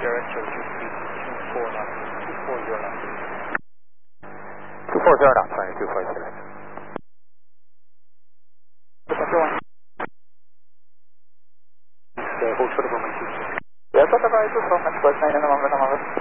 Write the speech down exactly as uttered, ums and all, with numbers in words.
direction should be two four knots, two four zero knots. two four zero knots, runway two four zero. Uh, hold short of runway two six. Yeah, Tata five two four, match plus nine and number number.